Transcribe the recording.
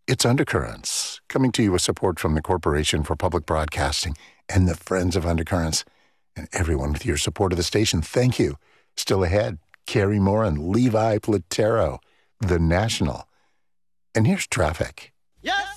It's Undercurrents, coming to you with support from the Corporation for Public Broadcasting and the Friends of Undercurrents. And everyone with your support of the station, thank you. Still ahead, Carrie Moore and Levi Platero, The National. And here's traffic. Yes!